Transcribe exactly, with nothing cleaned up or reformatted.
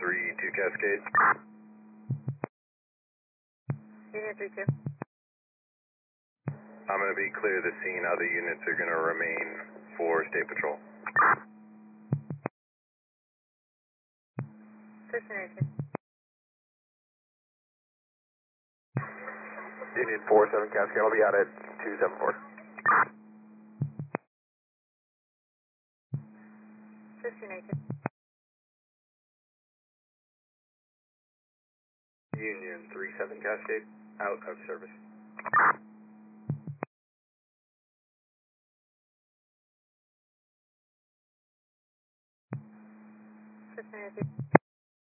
three two Cascade. Union three two. I'm going to be clear of the scene. Other units are going to remain for State Patrol. Destination. Union four seven Cascade. I'll be out at two seven four. Destination. Union three seven Cascade. Out of service. Destination.